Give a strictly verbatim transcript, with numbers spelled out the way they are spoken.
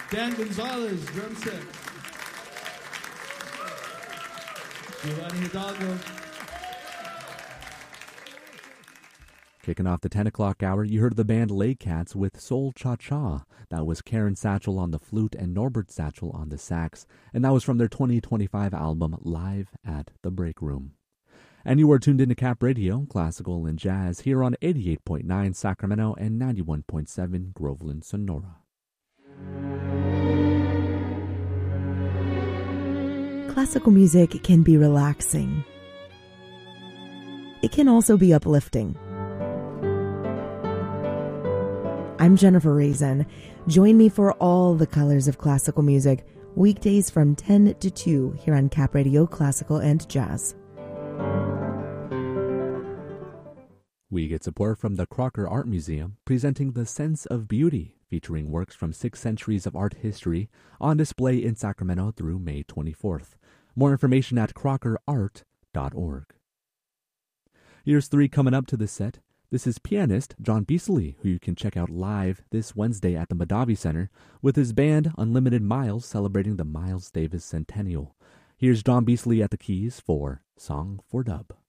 Dan Gonzalez, drum set. Giovanni Hidalgo. Kicking off the ten o'clock hour, you heard the band Laycats with Soul Cha Cha. That was Karen Satchel on the flute and Norbert Satchel on the sax, and that was from their twenty twenty-five album Live at the Break Room. And you are tuned into Cap Radio, classical and jazz, here on eighty-eight point nine Sacramento and ninety-one point seven Groveland, Sonora. Classical music can be relaxing. It can also be uplifting. I'm Jennifer Raisin. Join me for all the colors of classical music, weekdays from ten to two here on Cap Radio Classical and Jazz. We get support from the Crocker Art Museum, presenting The Sense of Beauty, featuring works from six centuries of art history, on display in Sacramento through May twenty-fourth. More information at crocker art dot org. Here's three coming up to the set. This is pianist John Beasley, who you can check out live this Wednesday at the Madavi Center with his band Unlimited Miles, celebrating the Miles Davis Centennial. Here's John Beasley at the keys for Song for Dub.